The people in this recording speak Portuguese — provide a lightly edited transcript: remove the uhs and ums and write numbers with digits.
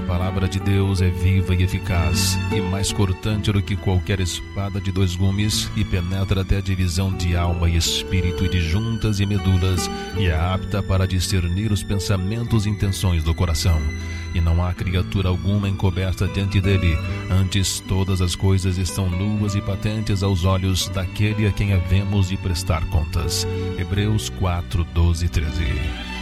palavra de Deus é viva e eficaz, e mais cortante do que qualquer espada de 2 gumes, e penetra até a divisão de alma e espírito e de juntas e medulas, e é apta para discernir os pensamentos e intenções do coração. E não há criatura alguma encoberta diante dele, antes todas as coisas estão nuas e patentes aos olhos daquele a quem havemos de prestar contas. Hebreus 4, 12 e 13.